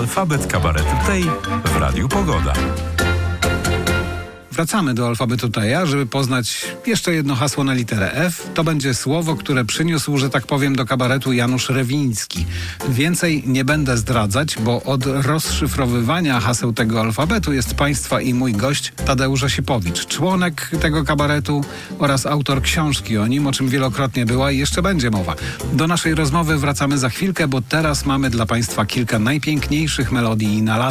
Alfabet Kabaretu Tej w Radiu Pogoda. Wracamy do alfabetu Teja, żeby poznać jeszcze jedno hasło na literę F. To będzie słowo, które przyniósł, że tak powiem, do kabaretu Janusz Rewiński. Więcej nie będę zdradzać, bo od rozszyfrowywania haseł tego alfabetu jest Państwa i mój gość Tadeusz Osipowicz, członek tego kabaretu oraz autor książki o nim, o czym wielokrotnie była i jeszcze będzie mowa. Do naszej rozmowy wracamy za chwilkę, bo teraz mamy dla Państwa kilka najpiękniejszych melodii na lato.